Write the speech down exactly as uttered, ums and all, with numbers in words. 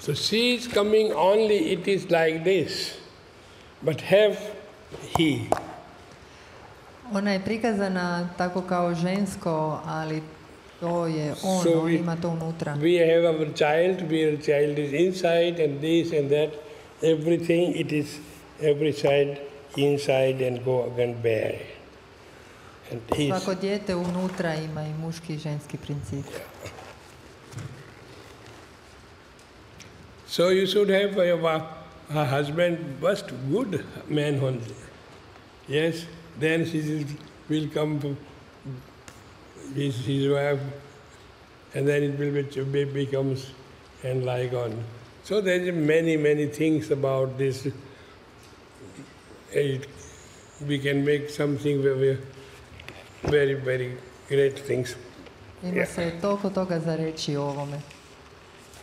So she is coming only, it is like this, but have he. Ona je prikazana tako kao žensko, ali to je on, So on we, ima to unutra. we have our child, where child is inside and this and that, everything it is every side inside and go again bare. And he's, Svako dijete unutra ima i muški i ženski princip. So you should have a, a husband, first good man only. Yes, then he will come to his, his wife, and then it will be, becomes and like on. So there are many, many things about this. It, we can make something very, very, very great things. Ima se toliko toga za reći o ovome.